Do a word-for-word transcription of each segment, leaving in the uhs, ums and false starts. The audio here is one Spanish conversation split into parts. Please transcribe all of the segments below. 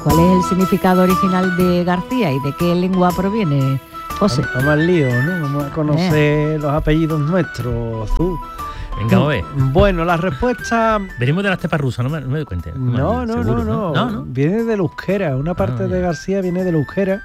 ¿Cuál es el significado original de García y de qué lengua proviene, José? Vamos al lío, ¿no? Vamos a conocer eh. los apellidos nuestros, Azul. Venga, a ver. Bueno, la respuesta... Venimos de la estepa rusa, no me, no me doy cuenta. No, no, Seguro, no, no, no, no. Viene del euskera. Una parte ah, de García viene del euskera,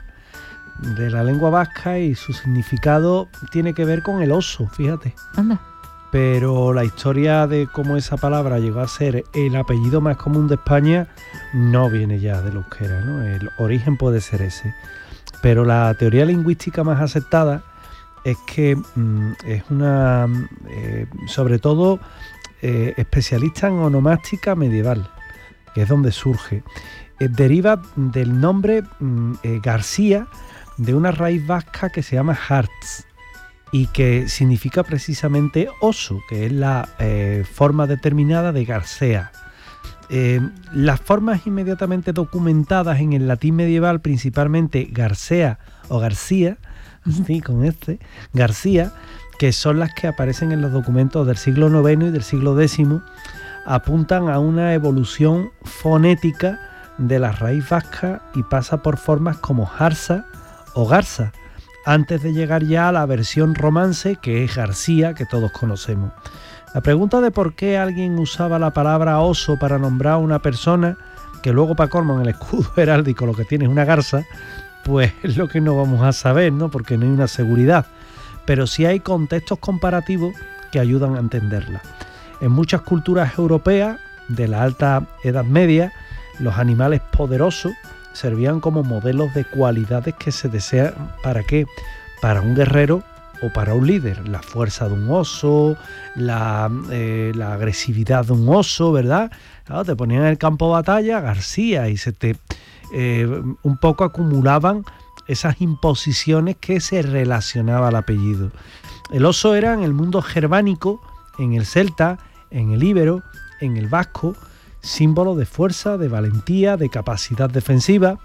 de la lengua vasca, y su significado tiene que ver con el oso, fíjate. Anda. Pero la historia de cómo esa palabra llegó a ser el apellido más común de España no viene ya del euskera, ¿no? El origen puede ser ese. Pero la teoría lingüística más aceptada es que mmm, es una, eh, sobre todo, eh, especialista en onomástica medieval, que es donde surge. Eh, deriva del nombre mmm, eh, García, de una raíz vasca que se llama Hartz, y que significa precisamente oso, que es la eh, forma determinada de Garcea. Eh, las formas inmediatamente documentadas en el latín medieval, principalmente Garcea o García, así con este, García, que son las que aparecen en los documentos del siglo noveno y del siglo décimo, apuntan a una evolución fonética de la raíz vasca y pasa por formas como Jarza o Garza, antes de llegar ya a la versión romance, que es García, que todos conocemos. La pregunta de por qué alguien usaba la palabra oso para nombrar a una persona, que luego para colmo en el escudo heráldico lo que tiene es una garza, pues es lo que no vamos a saber, ¿no? Porque no hay una seguridad. Pero sí hay contextos comparativos que ayudan a entenderla. En muchas culturas europeas de la Alta Edad Media, los animales poderosos servían como modelos de cualidades que se desean, ¿para qué? Para un guerrero o para un líder. La fuerza de un oso, la, eh, la agresividad de un oso, ¿verdad? Claro, te ponían en el campo de batalla García y se te eh, un poco acumulaban esas imposiciones que se relacionaba al apellido. El oso era en el mundo germánico, en el celta, en el íbero, en el vasco, símbolo de fuerza, de valentía, de capacidad defensiva.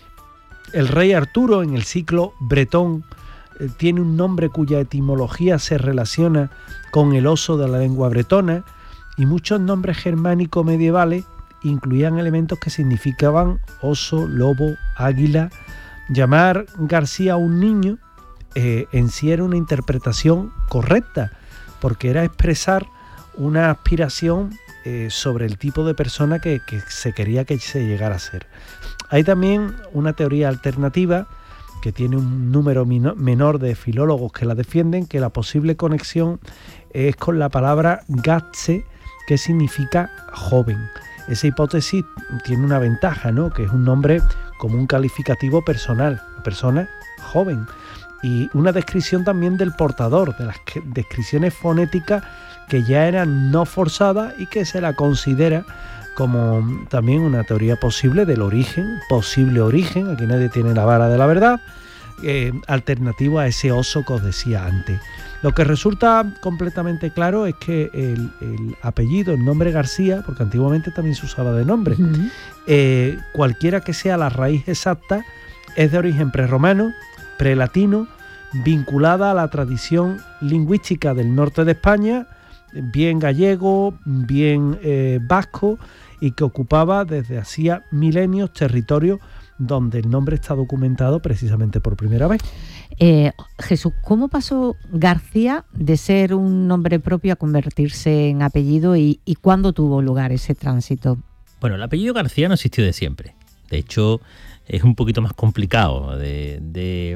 El rey Arturo en el ciclo bretón eh, tiene un nombre cuya etimología se relaciona con el oso de la lengua bretona, y muchos nombres germánicos medievales incluían elementos que significaban oso, lobo, águila. Llamar García a un niño eh, en sí era una interpretación correcta, porque era expresar una aspiración Eh, sobre el tipo de persona que, que se quería que se llegara a ser. Hay también una teoría alternativa que tiene un número mino, menor de filólogos que la defienden, que la posible conexión es con la palabra gatse, que significa joven. Esa hipótesis tiene una ventaja, ¿no? Que es un nombre como un calificativo personal, persona joven, y una descripción también del portador, de las que, descripciones fonéticas que ya eran no forzadas y que se la considera como también una teoría posible del origen, posible origen, aquí nadie tiene la vara de la verdad, eh, alternativo a ese oso que os decía antes. Lo que resulta completamente claro es que el, el apellido, el nombre García, porque antiguamente también se usaba de nombre, uh-huh. eh, cualquiera que sea la raíz exacta, es de origen prerromano, prelatino, vinculada a la tradición lingüística del norte de España, bien gallego, bien eh, vasco, y que ocupaba desde hacía milenios territorios donde el nombre está documentado precisamente por primera vez. Eh, Jesús, ¿cómo pasó García de ser un nombre propio a convertirse en apellido y, y cuándo tuvo lugar ese tránsito? Bueno, el apellido García no existió de siempre. De hecho, es un poquito más complicado de, de,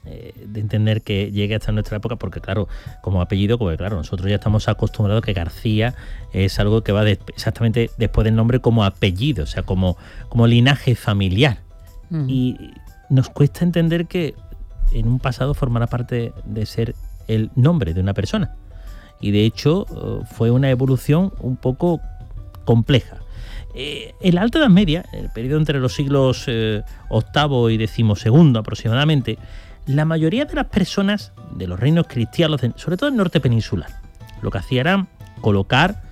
de entender que llegue hasta nuestra época, porque claro, como apellido, porque claro, nosotros ya estamos acostumbrados a que García es algo que va de, exactamente después del nombre como apellido, o sea, como, como linaje familiar. Uh-huh. Y nos cuesta entender que en un pasado formará parte de ser el nombre de una persona. Y de hecho fue una evolución un poco compleja. Eh, en la Alta Edad Media, el periodo entre los siglos eh, octavo y decimosegundo aproximadamente, la mayoría de las personas de los reinos cristianos, sobre todo el norte peninsular, lo que hacía era colocar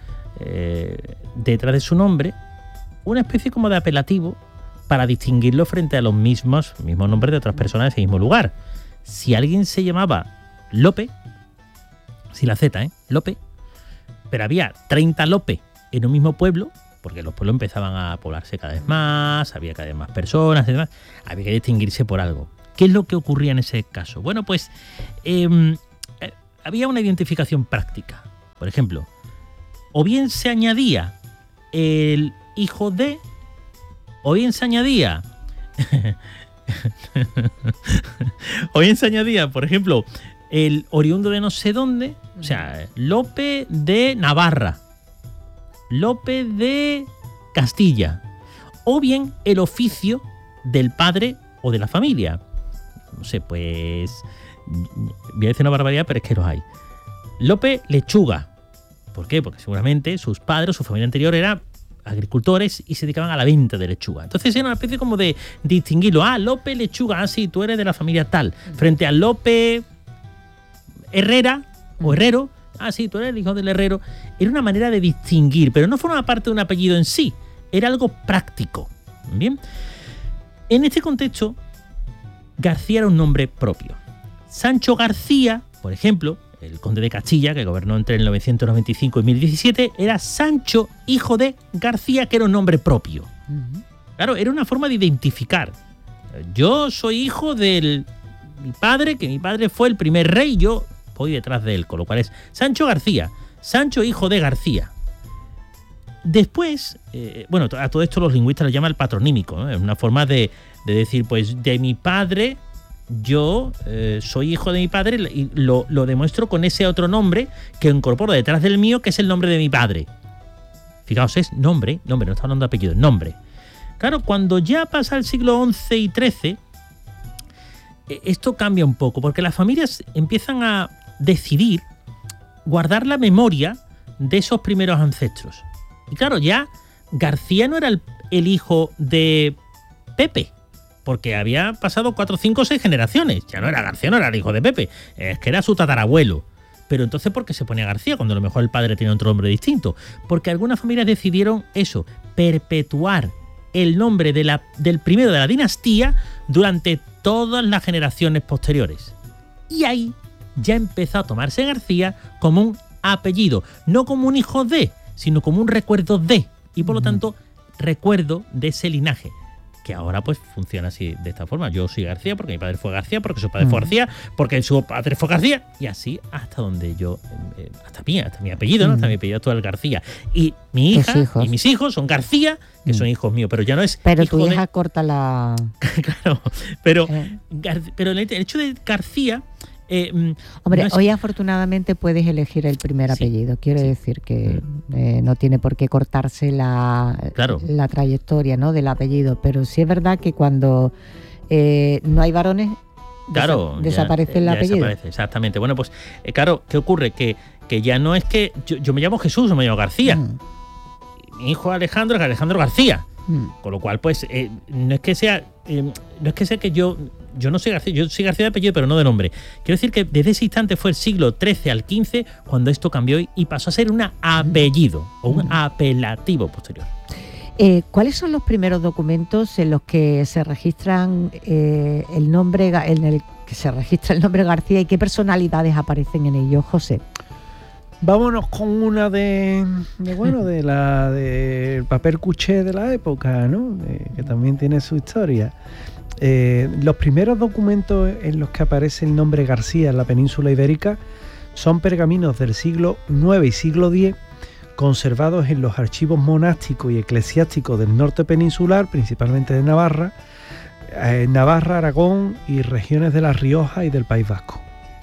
eh, detrás de su nombre una especie como de apelativo para distinguirlo frente a los mismos, mismos nombres de otras personas de ese mismo lugar. Si alguien se llamaba Lope, sin la Z, ¿eh? Lope, pero había treinta Lope en un mismo pueblo, porque los pueblos empezaban a poblarse cada vez más, había cada vez más personas y demás, había que distinguirse por algo. ¿Qué es lo que ocurría en ese caso? Bueno, pues eh, eh, había una identificación práctica. Por ejemplo, o bien se añadía el hijo de, o bien se añadía, o bien se añadía, por ejemplo, el oriundo de no sé dónde, o sea, Lope de Navarra, Lope de Castilla, o bien el oficio del padre o de la familia. No sé, pues voy a decir una barbaridad, pero es que los hay. Lope Lechuga. ¿Por qué? Porque seguramente sus padres, su familia anterior eran agricultores y se dedicaban a la venta de lechuga. Entonces era una especie como de distinguirlo. Ah, Lope Lechuga, ah, sí, tú eres de la familia tal. Frente a Lope Herrera o Herrero, ah, sí, tú eres el hijo del herrero. Era una manera de distinguir, pero no formaba parte de un apellido en sí. Era algo práctico. Bien. En este contexto, García era un nombre propio. Sancho García, por ejemplo, el conde de Castilla, que gobernó entre el novecientos noventa y cinco y mil diecisiete, era Sancho, hijo de García, que era un nombre propio. Uh-huh. Claro, era una forma de identificar. Yo soy hijo de mi padre, que mi padre fue el primer rey, yo voy detrás de él, con lo cual es Sancho García, Sancho, hijo de García. Después, eh, bueno, a todo esto los lingüistas lo llaman el patronímico, ¿no? Es una forma de, de decir, pues, de mi padre... Yo eh, soy hijo de mi padre y lo, lo demuestro con ese otro nombre que incorporo detrás del mío, que es el nombre de mi padre. Fijaos, es nombre, nombre, no está hablando de apellido, es nombre. Claro, cuando ya pasa el siglo once y trece, esto cambia un poco, porque las familias empiezan a decidir guardar la memoria de esos primeros ancestros. Y claro, ya García no era el, el hijo de Pepe, porque había pasado cuatro, cinco, seis generaciones. Ya no era García, no era el hijo de Pepe, es que era su tatarabuelo. Pero entonces, ¿por qué se ponía García cuando a lo mejor el padre tenía otro nombre distinto? Porque algunas familias decidieron eso, perpetuar el nombre de la, del primero de la dinastía durante todas las generaciones posteriores. Y ahí ya empezó a tomarse García como un apellido, no como un hijo de, sino como un recuerdo de, y por lo tanto, recuerdo de ese linaje, que ahora pues funciona así, de esta forma. Yo soy García porque mi padre fue García, porque su padre mm. fue García, porque su padre fue García, y así hasta donde yo, eh, hasta mí, hasta mi apellido, ¿no? Mm. Hasta mi apellido actual García. Y mi hija y mis hijos son García, que mm. son hijos míos, pero ya no es Pero hijo tu hija de... corta la... Claro, pero, eh. Gar... pero el hecho de García... Eh, Hombre, no es... hoy afortunadamente puedes elegir el primer sí, apellido. Quiero sí. decir que eh, no tiene por qué cortarse la, claro. la trayectoria, ¿no?, del apellido. Pero sí es verdad que cuando eh, no hay varones, claro, desa- desaparece ya, el ya apellido. Desaparece, exactamente. Bueno, pues eh, claro, ¿qué ocurre? Que, que ya no es que yo, yo me llamo Jesús o me llamo García. Mm. Mi hijo Alejandro es Alejandro García. Mm. Con lo cual, pues, eh, no es que sea, eh, no es que sea que yo... Yo no soy García, yo soy García de apellido, pero no de nombre. Quiero decir que desde ese instante fue el siglo trece al quince cuando esto cambió y pasó a ser un apellido o un apelativo posterior. Eh, ¿Cuáles son los primeros documentos en los que se registran eh, el nombre, en el que se registra el nombre García y qué personalidades aparecen en ellos, José? Vámonos con una de, de bueno, de la del papel cuché de la época, ¿no? De, que también tiene su historia. Eh, los primeros documentos en los que aparece el nombre García en la península ibérica son pergaminos del siglo nueve y siglo diez, conservados en los archivos monásticos y eclesiásticos del norte peninsular, principalmente de Navarra, eh, Navarra, Aragón y regiones de La Rioja y del País Vasco.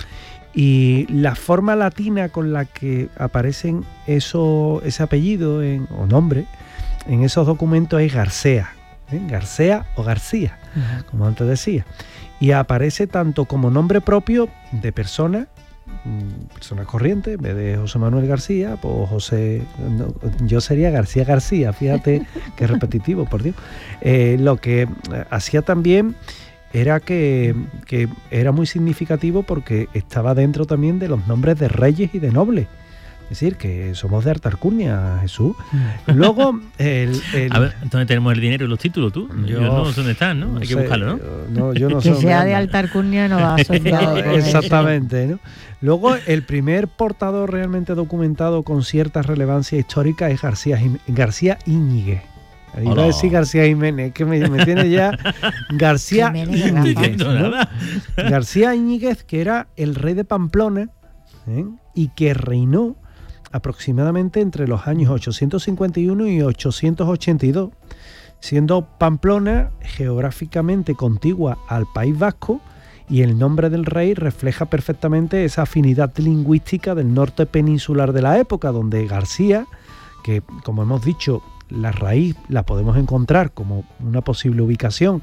Y la forma latina con la que aparecen eso, ese apellido en, o nombre en esos documentos es Garcea. ¿Eh? Garcea o García, uh-huh. como antes decía, y aparece tanto como nombre propio de persona, persona corriente, en vez de José Manuel García, pues José, no, yo sería García García, fíjate qué repetitivo, por Dios. Eh, lo que hacía también era que, que era muy significativo porque estaba dentro también de los nombres de reyes y de nobles, Es decir, que somos de alta alcurnia, Jesús. Luego, el, el... A ver, ¿dónde tenemos el dinero y los títulos tú? Yo, yo no sé dónde están, ¿no? no Hay sé, que buscarlo, ¿no? no yo no que sé sea anda. de alta alcurnia no va asociado. No, exactamente, ¿no? Luego, el primer portador realmente documentado con cierta relevancia histórica es García, Jim- García Íñiguez. Iba Hola. a decir García Jiménez, que me, me tiene ya García Jiménez, No estoy Íñiguez, diciendo ¿no? nada. García Íñiguez, que era el rey de Pamplona, ¿eh? y que reinó aproximadamente entre los años ochocientos cincuenta y uno y ochocientos ochenta y dos, siendo Pamplona geográficamente contigua al País Vasco, y el nombre del rey refleja perfectamente esa afinidad lingüística del norte peninsular de la época, donde García, que como hemos dicho, la raíz la podemos encontrar como una posible ubicación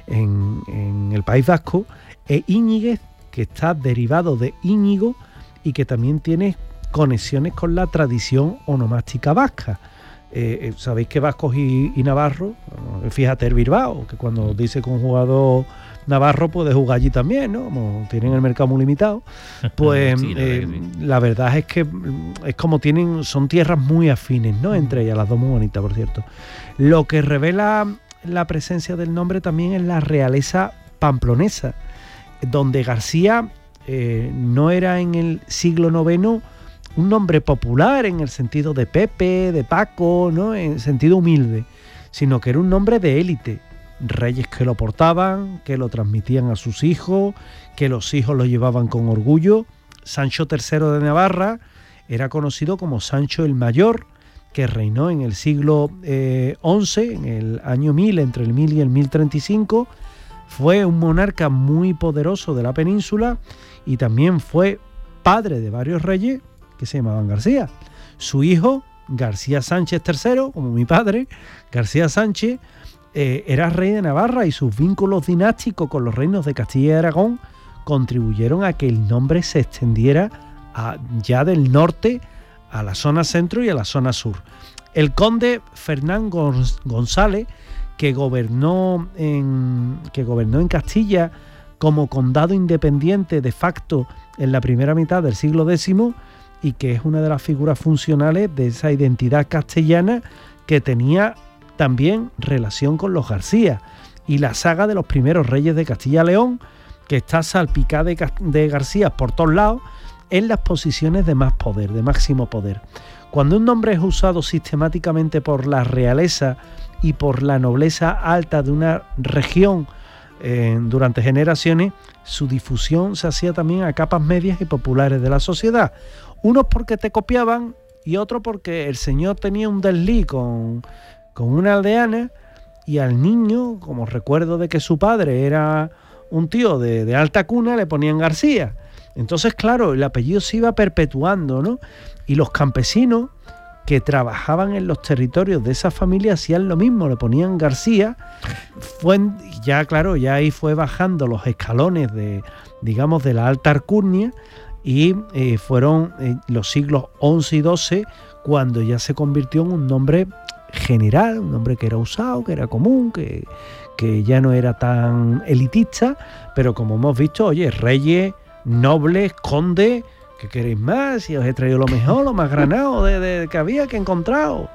en, en el País Vasco, e Íñiguez, que está derivado de Íñigo y que también tiene conexiones con la tradición onomástica vasca. Eh, eh, sabéis que vascos y, y navarros, fíjate el Bilbao, que cuando dice que un jugador navarro puede jugar allí también, ¿no? Como tienen el mercado muy limitado, pues Sí, la eh, verdad que sí. la verdad es que es como tienen, son tierras muy afines, ¿no? Entre ellas, las dos muy bonitas, por cierto. Lo que revela la presencia del nombre también es la realeza pamplonesa, donde García eh, no era en el siglo noveno un nombre popular en el sentido de Pepe, de Paco, ¿no? En sentido humilde, sino que era un nombre de élite. Reyes que lo portaban, que lo transmitían a sus hijos, que los hijos lo llevaban con orgullo. Sancho tercero de Navarra era conocido como Sancho el Mayor, que reinó en el siglo eh, once, en el año mil, entre el mil y el mil treinta y cinco. Fue un monarca muy poderoso de la península y también fue padre de varios reyes que se llamaban García. Su hijo, García Sánchez tercero, como mi padre, García Sánchez, eh, era rey de Navarra, y sus vínculos dinásticos con los reinos de Castilla y Aragón contribuyeron a que el nombre se extendiera a, ya del norte a la zona centro y a la zona sur. El conde Fernán González, que gobernó en, que gobernó en Castilla como condado independiente de facto en la primera mitad del siglo décimo, y que es una de las figuras funcionales de esa identidad castellana que tenía también relación con los García, y la saga de los primeros reyes de Castilla-León, que está salpicada de, de García por todos lados en las posiciones de más poder, de máximo poder. Cuando un nombre es usado sistemáticamente por la realeza y por la nobleza alta de una región eh, durante generaciones, su difusión se hacía también a capas medias y populares de la sociedad. Unos porque te copiaban y otros porque el señor tenía un desliz con, con una aldeana, y al niño, como recuerdo de que su padre era un tío de, de alta cuna, le ponían García. Entonces, claro, el apellido se iba perpetuando, ¿no? Y los campesinos que trabajaban en los territorios de esa familia hacían lo mismo, le ponían García. Fue, ya claro, ya ahí fue bajando los escalones de, digamos, de la alta alcurnia, y eh, fueron eh, los siglos once y doce cuando ya se convirtió en un nombre general, un nombre que era usado, que era común, que, que ya no era tan elitista, pero como hemos visto, oye, reyes, nobles, condes, ¿qué queréis más? Si os he traído lo mejor, lo más granado de, de, que había, que he encontrado.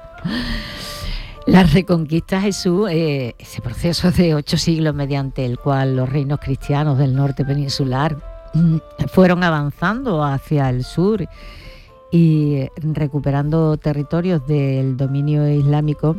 La Reconquista, Jesús, eh, ese proceso de ocho siglos mediante el cual los reinos cristianos del norte peninsular mm, fueron avanzando hacia el sur y recuperando territorios del dominio islámico,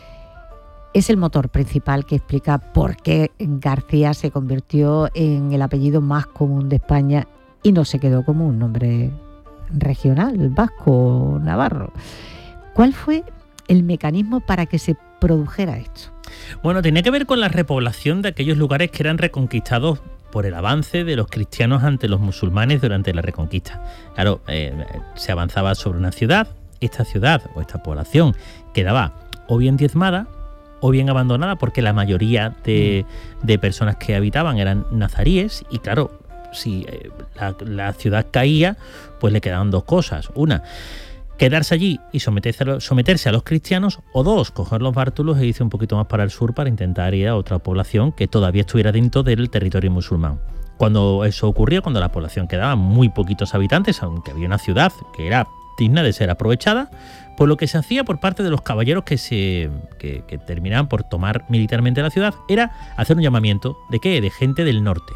es el motor principal que explica por qué García se convirtió en el apellido más común de España y no se quedó como un nombre regional, vasco o navarro. ¿Cuál fue el mecanismo para que se produjera esto? Bueno, tenía que ver con la repoblación de aquellos lugares que eran reconquistados por el avance de los cristianos ante los musulmanes durante la Reconquista. Claro, eh, se avanzaba sobre una ciudad, esta ciudad o esta población quedaba o bien diezmada o bien abandonada, porque la mayoría de, de personas que habitaban eran nazaríes, y claro, si eh, la, la ciudad caía, pues le quedaban dos cosas. Una, quedarse allí y someterse a, los, someterse a los cristianos, o dos, coger los bártulos e irse un poquito más para el sur para intentar ir a otra población que todavía estuviera dentro del territorio musulmán. Cuando eso ocurrió, cuando la población quedaba muy poquitos habitantes, aunque había una ciudad que era digna de ser aprovechada, por lo que se hacía por parte de los caballeros que se que, que terminaban por tomar militarmente la ciudad era hacer un llamamiento de qué, de gente del norte,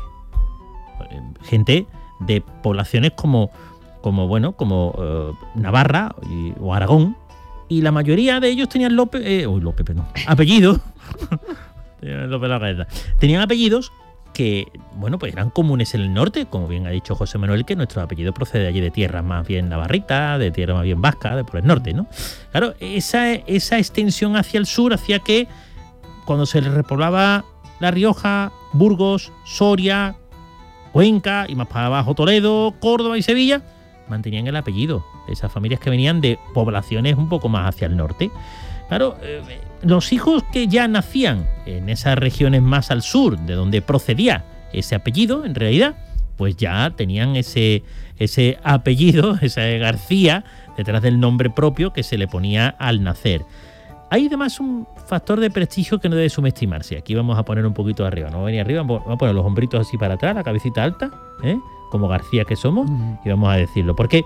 gente de poblaciones como como bueno como eh, Navarra y, o Aragón, y la mayoría de ellos tenían López, eh, uy, López, perdón, apellidos, tenían, López la cabeza. tenían apellidos que, bueno, pues eran comunes en el norte, como bien ha dicho José Manuel, que nuestro apellido procede allí de tierras más bien navarritas, de tierras más bien vascas, de por el norte, ¿no? Claro, esa, esa extensión hacia el sur hacía que cuando se les repoblaba La Rioja, Burgos, Soria, Cuenca y más para abajo Toledo, Córdoba y Sevilla, mantenían el apellido de esas familias que venían de poblaciones un poco más hacia el norte. Claro, eh, los hijos que ya nacían en esas regiones más al sur, de donde procedía ese apellido, en realidad, pues ya tenían ese, ese apellido, ese García, detrás del nombre propio que se le ponía al nacer. Hay además un factor de prestigio que no debe subestimarse. Aquí vamos a poner un poquito arriba, no vamos a venir arriba, vamos a poner los hombritos así para atrás, la cabecita alta, ¿eh? Como García que somos, y vamos a decirlo. Porque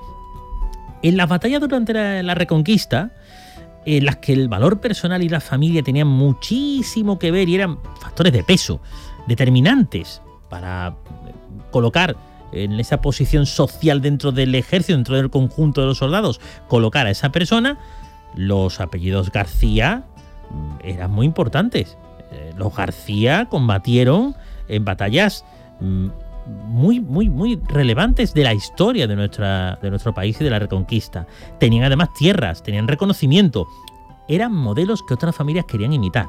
en las batallas durante la, la Reconquista, en las que el valor personal y la familia tenían muchísimo que ver y eran factores de peso, determinantes para colocar en esa posición social dentro del ejército, dentro del conjunto de los soldados, colocar a esa persona, los apellidos García eran muy importantes. Los García combatieron en batallas muy, muy, muy relevantes de la historia de, nuestra, de nuestro país y de la Reconquista. Tenían además tierras, tenían reconocimiento. Eran modelos que otras familias querían imitar.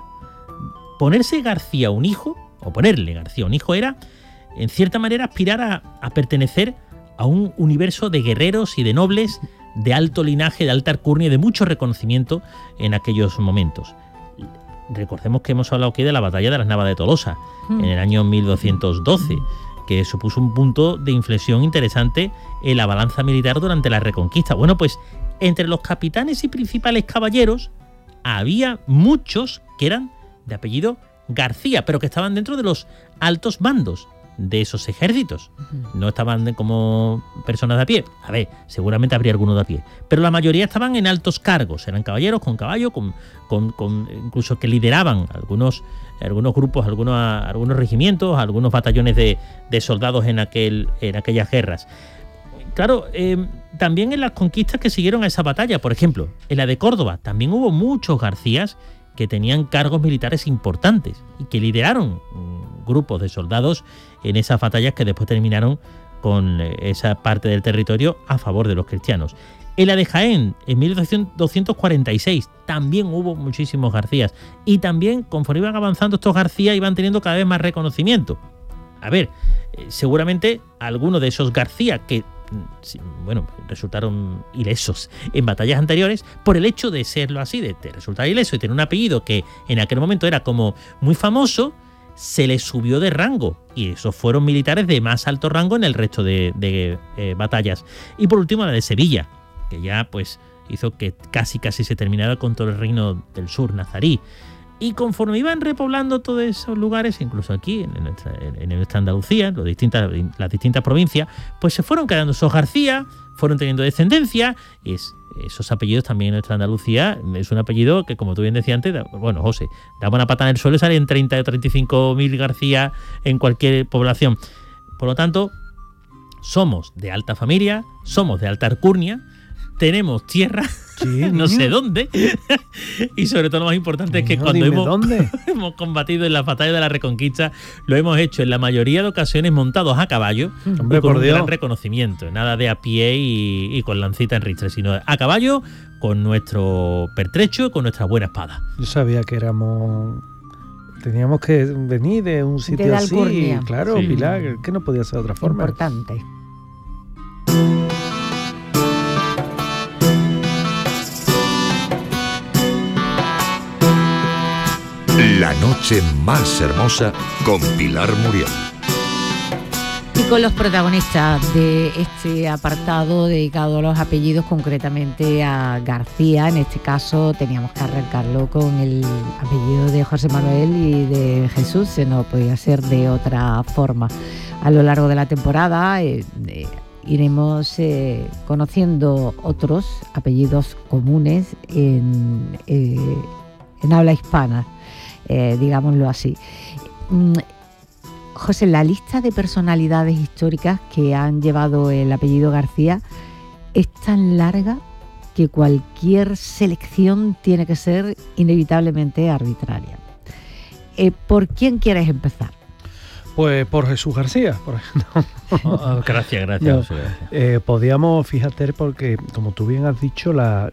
Ponerse García a un hijo, o ponerle García a un hijo, era, en cierta manera, aspirar a, a pertenecer a un universo de guerreros y de nobles de alto linaje, de alta alcurnia y de mucho reconocimiento en aquellos momentos. Recordemos que hemos hablado aquí de la batalla de las Navas de Tolosa, mm. en el año mil doscientos doce, que supuso un punto de inflexión interesante en la balanza militar durante la Reconquista. Bueno, pues entre los capitanes y principales caballeros había muchos que eran de apellido García, pero que estaban dentro de los altos mandos de esos ejércitos. No estaban como personas de a pie. A ver, seguramente habría algunos de a pie, pero la mayoría estaban en altos cargos. Eran caballeros con caballo, con, con, con incluso que lideraban algunos, algunos grupos, algunos, algunos regimientos, algunos batallones de, de soldados en, aquel, en aquellas guerras. Claro, eh, también en las conquistas que siguieron a esa batalla, por ejemplo, en la de Córdoba, también hubo muchos Garcías que tenían cargos militares importantes y que lideraron um, grupos de soldados en esas batallas que después terminaron con esa parte del territorio a favor de los cristianos. En la de Jaén, en mil doscientos cuarenta y seis, también hubo muchísimos Garcías, y también, conforme iban avanzando estos Garcías, iban teniendo cada vez más reconocimiento. A ver, eh, seguramente algunos de esos García que bueno, resultaron ilesos en batallas anteriores, por el hecho de serlo así, de, de resultar ileso y tener un apellido que en aquel momento era como muy famoso, se les subió de rango, y esos fueron militares de más alto rango en el resto de, de eh, batallas. Y por último la de Sevilla, que ya pues hizo que casi casi se terminara con todo el reino del sur nazarí. Y conforme iban repoblando todos esos lugares, incluso aquí en nuestra, en nuestra Andalucía, en las distintas, las distintas provincias, pues se fueron quedando esos García, fueron teniendo descendencia, y es, esos apellidos también en nuestra Andalucía es un apellido que, como tú bien decías antes, bueno, José, daba una patada en el suelo y salen treinta o treinta y cinco mil García en cualquier población. Por lo tanto, somos de alta familia, somos de alta alcurnia, tenemos tierra, sí, no sé dónde, y sobre todo lo más importante es que no, cuando hemos, hemos combatido en las batallas de la Reconquista, lo hemos hecho en la mayoría de ocasiones montados a caballo, Hombre, y con por un Dios. gran reconocimiento, nada de a pie y, y con lancita en ristre, sino a caballo, con nuestro pertrecho y con nuestra buena espada. Yo sabía que éramos... Teníamos que venir de un sitio de así, Alcurnia. Claro, sí. Pilar, que no podía ser de otra forma. Importante. La noche más hermosa con Pilar Muriel. Y con los protagonistas de este apartado dedicado a los apellidos, concretamente a García. En este caso teníamos que arrancarlo con el apellido de José Manuel y de Jesús, se no podía ser de otra forma. A lo largo de la temporada, eh, eh, iremos eh, conociendo otros apellidos comunes en, eh, en habla hispana, eh, digámoslo así. Mm, José, la lista de personalidades históricas que han llevado el apellido García es tan larga que cualquier selección tiene que ser inevitablemente arbitraria. Eh, ¿Por quién quieres empezar? Pues por Jesús García, por ejemplo. Oh, oh, gracias, gracias. No, José, gracias. eh, podíamos, fíjate, porque como tú bien has dicho, la,